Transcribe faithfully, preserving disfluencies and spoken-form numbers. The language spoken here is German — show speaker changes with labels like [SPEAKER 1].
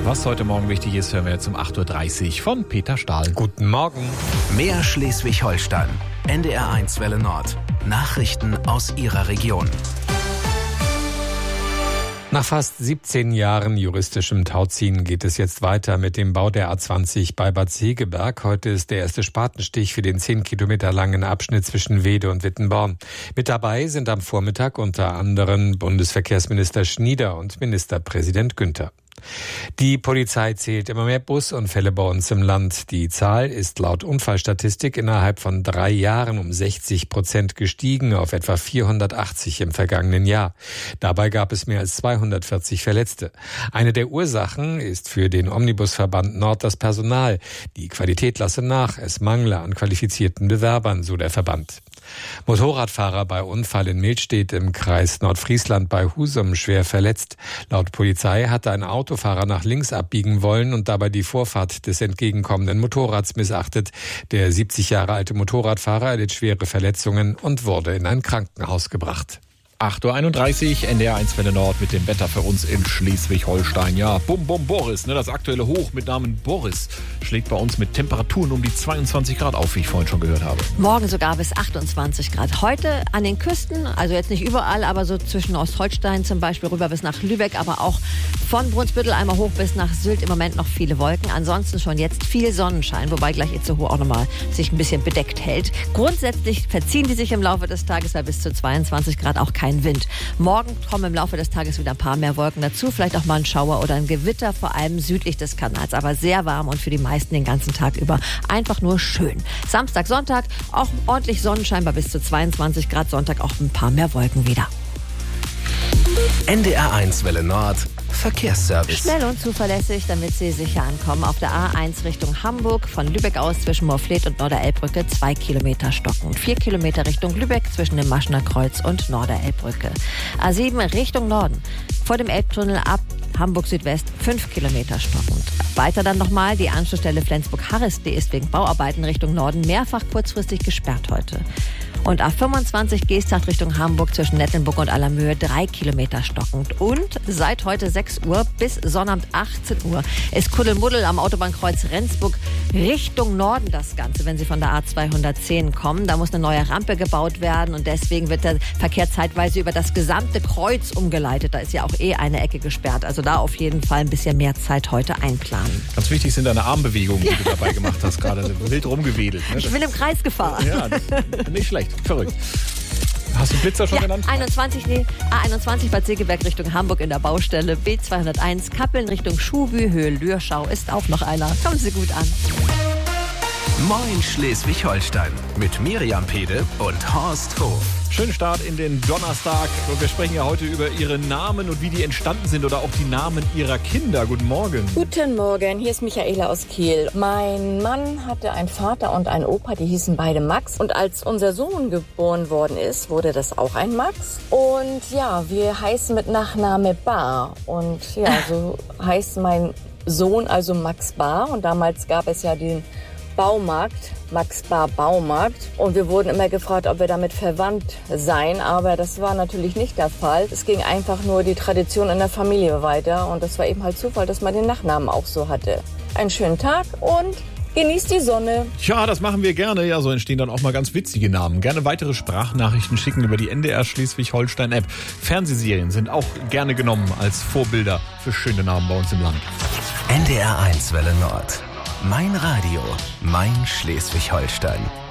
[SPEAKER 1] Was heute Morgen wichtig ist, hören wir jetzt um acht Uhr dreißig von Peter Stahl.
[SPEAKER 2] Guten Morgen.
[SPEAKER 3] Mehr Schleswig-Holstein. N D R eins Welle Nord. Nachrichten aus Ihrer Region.
[SPEAKER 2] Nach fast siebzehn Jahren juristischem Tauziehen geht es jetzt weiter mit dem Bau der A zwanzig bei Bad Segeberg. Heute ist der erste Spatenstich für den zehn Kilometer langen Abschnitt zwischen Weede und Wittenborn. Mit dabei sind am Vormittag unter anderem Bundesverkehrsminister Schnieder und Ministerpräsident Günther. Die Polizei zählt immer mehr Busunfälle bei uns im Land. Die Zahl ist laut Unfallstatistik innerhalb von drei Jahren um sechzig Prozent gestiegen auf etwa vierhundertachtzig im vergangenen Jahr. Dabei gab es mehr als zweihundertvierzig Verletzte. Eine der Ursachen ist für den Omnibusverband Nord das Personal. Die Qualität lasse nach, es mangle an qualifizierten Bewerbern, so der Verband. Motorradfahrer bei Unfall in Milstedt im Kreis Nordfriesland bei Husum schwer verletzt. Laut Polizei hatte ein Autofahrer nach links abbiegen wollen und dabei die Vorfahrt des entgegenkommenden Motorrads missachtet. Der siebzig Jahre alte Motorradfahrer erlitt schwere Verletzungen und wurde in ein Krankenhaus gebracht.
[SPEAKER 1] acht Uhr einunddreißig, N D R eins Welle Nord mit dem Wetter für uns in Schleswig-Holstein. Ja, Bum Bum Boris, ne, das aktuelle Hoch mit Namen Boris schlägt bei uns mit Temperaturen um die zweiundzwanzig Grad auf, wie ich vorhin schon gehört habe.
[SPEAKER 4] Morgen sogar bis achtundzwanzig Grad. Heute an den Küsten, also jetzt nicht überall, aber so zwischen Ostholstein zum Beispiel rüber bis nach Lübeck, aber auch von Brunsbüttel einmal hoch bis nach Sylt im Moment noch viele Wolken. Ansonsten schon jetzt viel Sonnenschein, wobei gleich Itzehoe auch nochmal sich ein bisschen bedeckt hält. Grundsätzlich verziehen die sich im Laufe des Tages bei bis zu zweiundzwanzig Grad auch kein Wind. Morgen kommen im Laufe des Tages wieder ein paar mehr Wolken dazu, vielleicht auch mal ein Schauer oder ein Gewitter, vor allem südlich des Kanals, aber sehr warm und für die meisten den ganzen Tag über einfach nur schön. Samstag, Sonntag auch ordentlich Sonnenschein bei bis zu zweiundzwanzig Grad, Sonntag auch ein paar mehr Wolken wieder.
[SPEAKER 3] N D R eins Welle Nord. Verkehrsservice.
[SPEAKER 4] Schnell und zuverlässig, damit Sie sicher ankommen. Auf der A eins Richtung Hamburg, von Lübeck aus zwischen Moorfleet und Norderelbbrücke zwei Kilometer stocken. Vier Kilometer Richtung Lübeck zwischen dem Maschener Kreuz und Norderelbbrücke. A sieben Richtung Norden, vor dem Elbtunnel ab Hamburg Südwest fünf Kilometer stockend. Weiter dann nochmal die Anschlussstelle Flensburg-Harris, die ist wegen Bauarbeiten Richtung Norden mehrfach kurzfristig gesperrt heute. Und A fünfundzwanzig Geesthacht Richtung Hamburg zwischen Nettelnburg und Allermöhe drei Kilometer stockend. Und seit heute sechs Uhr bis Sonnabend achtzehn Uhr ist Kuddelmuddel am Autobahnkreuz Rendsburg Richtung Norden das Ganze, wenn Sie von der A zweihundertzehn kommen. Da muss eine neue Rampe gebaut werden und deswegen wird der Verkehr zeitweise über das gesamte Kreuz umgeleitet. Da ist ja auch eh eine Ecke gesperrt. Also da auf jeden Fall ein bisschen mehr Zeit heute einplanen.
[SPEAKER 1] Ganz wichtig sind deine Armbewegungen, die du dabei gemacht hast, gerade wild rumgewedelt. Ne?
[SPEAKER 4] Ich bin im Kreis gefahren.
[SPEAKER 1] Ja, das ist nicht schlecht. Verrückt. Hast du Blitzer schon
[SPEAKER 4] ja,
[SPEAKER 1] genannt?
[SPEAKER 4] einundzwanzig, nee, A einundzwanzig Bad Segeberg Richtung Hamburg in der Baustelle. B zweihunderteins Kappeln Richtung Schuhbü, Höhe Lürschau ist auch noch einer. Kommen Sie gut an.
[SPEAKER 3] Moin Schleswig-Holstein mit Miriam Pede und Horst Hof.
[SPEAKER 1] Schönen Start in den Donnerstag. Und wir sprechen ja heute über Ihre Namen und wie die entstanden sind oder auch die Namen Ihrer Kinder. Guten Morgen.
[SPEAKER 5] Guten Morgen, hier ist Michaela aus Kiel. Mein Mann hatte einen Vater und einen Opa, die hießen beide Max. Und als unser Sohn geboren worden ist, wurde das auch ein Max. Und ja, wir heißen mit Nachname Bar. Und ja, so heißt mein Sohn also Max Bar. Und damals gab es ja den Baumarkt, Max Bar Baumarkt. Und wir wurden immer gefragt, ob wir damit verwandt seien. Aber das war natürlich nicht der Fall. Es ging einfach nur die Tradition in der Familie weiter. Und das war eben halt Zufall, dass man den Nachnamen auch so hatte. Einen schönen Tag und genießt die Sonne.
[SPEAKER 1] Ja, das machen wir gerne. Ja, so entstehen dann auch mal ganz witzige Namen. Gerne weitere Sprachnachrichten schicken über die N D R Schleswig-Holstein-App. Fernsehserien sind auch gerne genommen als Vorbilder für schöne Namen bei uns im Land.
[SPEAKER 3] N D R eins Welle Nord. Mein Radio, mein Schleswig-Holstein.